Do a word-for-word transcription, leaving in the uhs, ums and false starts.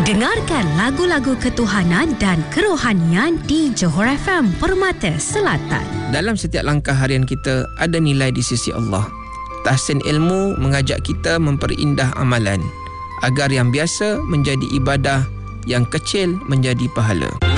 Dengarkan lagu-lagu ketuhanan dan kerohanian di Johor F M, Permata Selatan. Dalam setiap langkah harian kita ada nilai di sisi Allah. Tahsin ilmu mengajak kita memperindah amalan agar yang biasa menjadi ibadah, yang kecil menjadi pahala.